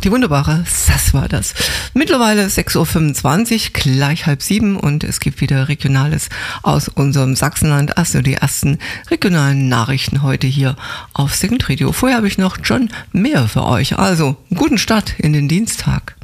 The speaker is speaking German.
Die wunderbare Sass war das. Mittlerweile 6.25 Uhr, gleich 6:30 und es gibt wieder Regionales aus unserem Sachsenland. Also die ersten regionalen Nachrichten heute hier auf Second Radio. Vorher habe ich noch John Mayer für euch. Also, guten Start in den Dienstag.